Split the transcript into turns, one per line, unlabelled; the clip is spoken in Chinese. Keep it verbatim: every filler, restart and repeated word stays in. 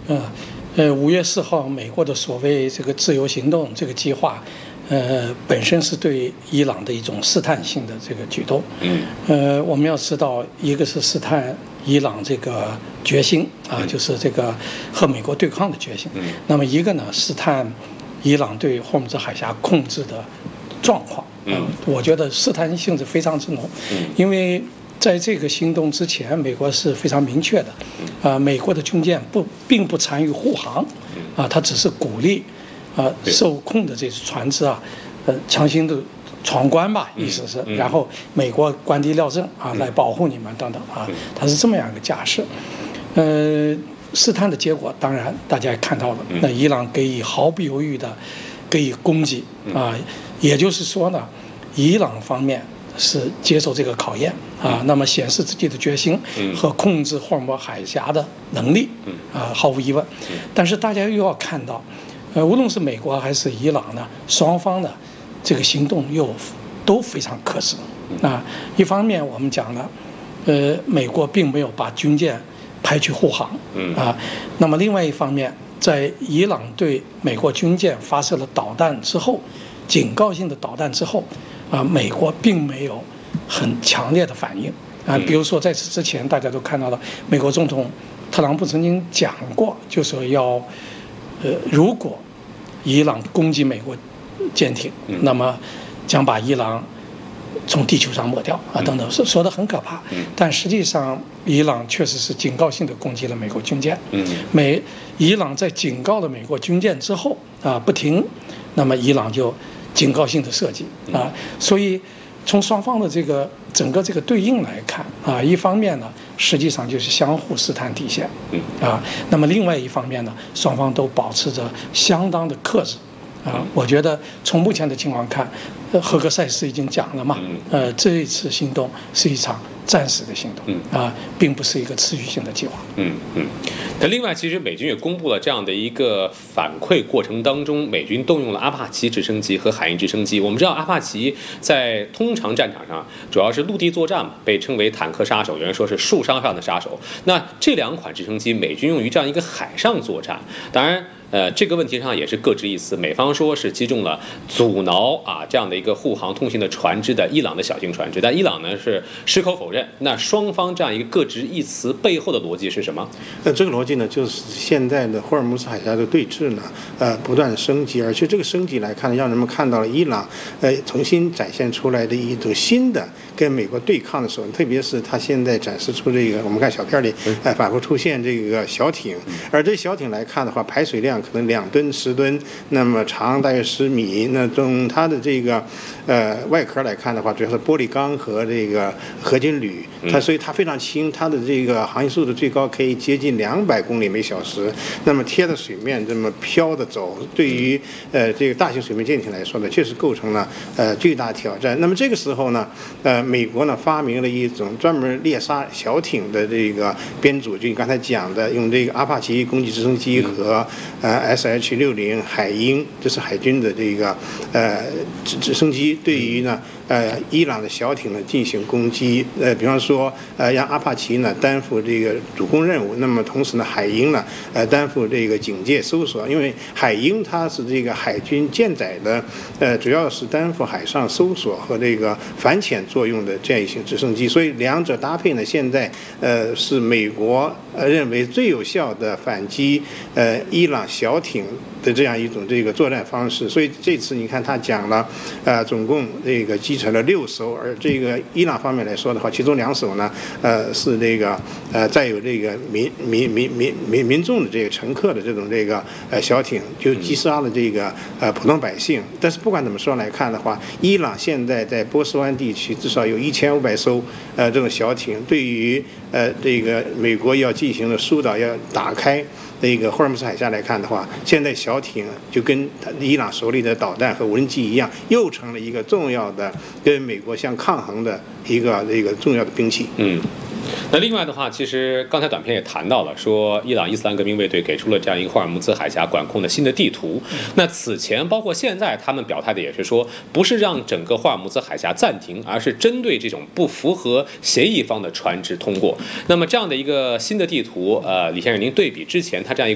呃，呃，五月四号，美国的所谓这个自由行动这个计划，呃，本身是对伊朗的一种试探性的这个举动。
嗯。
呃，我们要知道，一个是试探伊朗这个决心啊，就是这个和美国对抗的决心。
嗯。
那么一个呢，试探伊朗对霍姆兹海峡控制的状况。
嗯。
我觉得试探性质非常之浓。
嗯。
因为在这个行动之前，美国是非常明确的，啊、呃，美国的军舰不并不参与护航，啊、呃，它只是鼓励，啊、呃，受控的这些船只啊，呃，强行的闯关吧，意思是，然后美国官邸料政啊，来保护你们等等啊，它是这么样一个架势，呃，试探的结果当然大家也看到了，那伊朗给予毫不犹豫的给予攻击啊，也就是说呢，伊朗方面是接受这个考验啊，那么显示自己的决心和控制霍尔木兹海峡的能力啊，毫无疑问。但是大家又要看到，呃，无论是美国还是伊朗呢，双方的这个行动又都非常克制啊。一方面我们讲了，呃，美国并没有把军舰派去护航啊，那么另外一方面，在伊朗对美国军舰发射了导弹之后，警告性的导弹之后。啊，美国并没有很强烈的反应啊。比如说，在此之前，大家都看到了，美国总统特朗普曾经讲过，就说要，呃，如果伊朗攻击美国舰艇，那么将把伊朗从地球上抹掉啊，等等，说说的很可怕。但实际上，伊朗确实是警告性的攻击了美国军舰。美伊朗在警告了美国军舰之后啊，不停，那么伊朗就警告性的设计啊，所以从双方的这个整个这个对应来看啊，一方面呢，实际上就是相互试探底线啊，那么另外一方面呢，双方都保持着相当的克制啊。我觉得从目前的情况看，赫格塞斯已经讲了嘛，呃，这一次行动是一场暂时的行动啊，并不是一个持续性的计划。
嗯嗯。那另外，其实美军也公布了这样的一个反馈过程当中，美军动用了阿帕奇直升机和海鹰直升机。我们知道阿帕奇在通常战场上主要是陆地作战嘛，被称为坦克杀手，有人说是树梢上的杀手。那这两款直升机，美军用于这样一个海上作战，当然。呃，这个问题上也是各执一词。美方说是击中了阻挠啊这样的一个护航通行的船只的伊朗的小型船只，但伊朗呢是矢口否认。那双方这样一个各执一词背后的逻辑是什么？
那这个逻辑呢，就是现在的霍尔木兹海峡的对峙呢，呃，不断升级，而且这个升级来看，让人们看到了伊朗呃重新展现出来的一种新的跟美国对抗的手段，特别是他现在展示出这个，我们看小片里，呃，反复出现这个小艇，而这小艇来看的话，排水量可能两吨十吨，那么长大约十米。那从它的这个呃外壳来看的话，主要是玻璃钢和这个合金铝，它所以它非常轻，它的这个航行速度最高可以接近两百公里每小时。那么贴着水面这么飘的走，对于呃这个大型水面舰艇来说呢，确实构成了呃巨大挑战。那么这个时候呢，呃美国呢发明了一种专门猎杀小艇的这个编组，就你刚才讲的，用这个阿帕奇攻击直升机和呃 S H 六十海鹰，这是海军的这个呃直直升机，对于呢呃伊朗的小艇呢进行攻击。呃，比方说呃让阿帕奇呢担负这个主攻任务，那么同时呢海鹰呢呃担负这个警戒搜索，因为海鹰它是这个海军舰载的呃主要是担负海上搜索和这个反潜作用的这样一型直升机，所以两者搭配呢现在呃是美国呃认为最有效的反击呃伊朗小艇的这样一种这个作战方式。所以这次你看他讲了呃总共这个击沉了六艘，而这个伊朗方面来说的话，其中两艘呢呃是这个呃载有这个民民民民民民众的这个乘客的这种这个呃小艇，就击杀了这个呃普通百姓。但是不管怎么说来看的话，伊朗现在在波斯湾地区至少有一千五百艘呃这种小艇，对于呃这个美国要进行的疏导，要打开那个霍尔木兹海峡来看的话，现在小艇就跟伊朗手里的导弹和无人机一样，又成了一个重要的跟美国相抗衡的一个这个重要的兵器。
嗯。那另外的话，其实刚才短片也谈到了，说伊朗伊斯兰革命卫队给出了这样一个霍尔木兹海峡管控的新的地图。那此前包括现在，他们表态的也是说，不是让整个霍尔木兹海峡暂停，而是针对这种不符合协议方的船只通过。那么这样的一个新的地图，呃，李先生您对比之前他这样一个